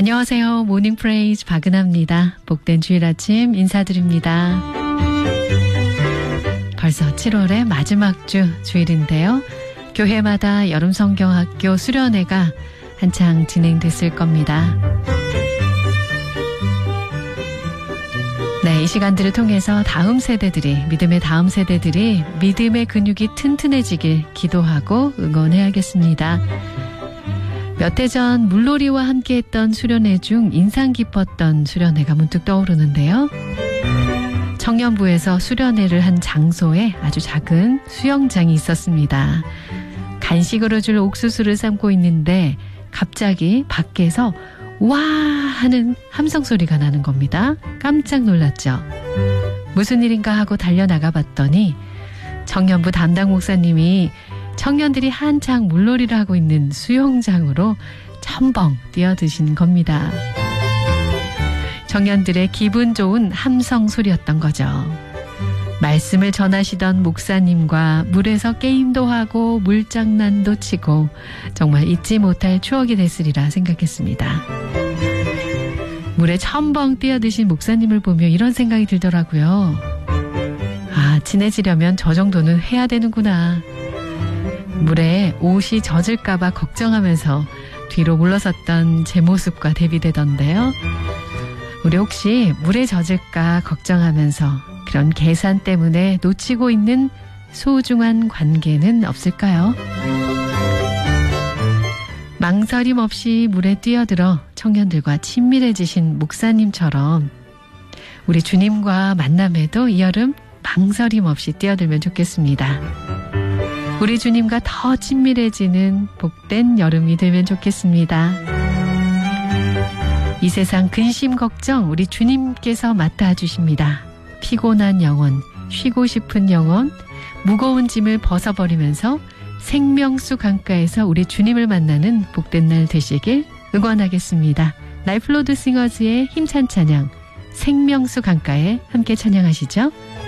안녕하세요. 모닝 프레이즈 박은하입니다. 복된 주일 아침 인사드립니다. 벌써 7월의 마지막 주 주일인데요. 교회마다 여름성경학교 수련회가 한창 진행됐을 겁니다. 네, 이 시간들을 통해서 믿음의 다음 세대들이 믿음의 근육이 튼튼해지길 기도하고 응원해야겠습니다. 몇 해 전 물놀이와 함께했던 수련회 중 인상 깊었던 수련회가 문득 떠오르는데요. 청년부에서 수련회를 한 장소에 아주 작은 수영장이 있었습니다. 간식으로 줄 옥수수를 삶고 있는데 갑자기 밖에서 와 하는 함성 소리가 나는 겁니다. 깜짝 놀랐죠. 무슨 일인가 하고 달려나가 봤더니 청년부 담당 목사님이 청년들이 한창 물놀이를 하고 있는 수영장으로 첨벙 뛰어드신 겁니다. 청년들의 기분 좋은 함성 소리였던 거죠. 말씀을 전하시던 목사님과 물에서 게임도 하고 물장난도 치고 정말 잊지 못할 추억이 됐으리라 생각했습니다. 물에 첨벙 뛰어드신 목사님을 보며 이런 생각이 들더라고요. 아, 친해지려면 저 정도는 해야 되는구나. 물에 옷이 젖을까봐 걱정하면서 뒤로 물러섰던 제 모습과 대비되던데요. 우리 혹시 물에 젖을까 걱정하면서 그런 계산 때문에 놓치고 있는 소중한 관계는 없을까요? 망설임 없이 물에 뛰어들어 청년들과 친밀해지신 목사님처럼 우리 주님과 만남에도 이 여름 망설임 없이 뛰어들면 좋겠습니다. 우리 주님과 더 친밀해지는 복된 여름이 되면 좋겠습니다. 이 세상 근심 걱정 우리 주님께서 맡아주십니다. 피곤한 영혼, 쉬고 싶은 영혼, 무거운 짐을 벗어버리면서 생명수 강가에서 우리 주님을 만나는 복된 날 되시길 응원하겠습니다. 라이프 로드 싱어즈의 힘찬 찬양, 생명수 강가에 함께 찬양하시죠.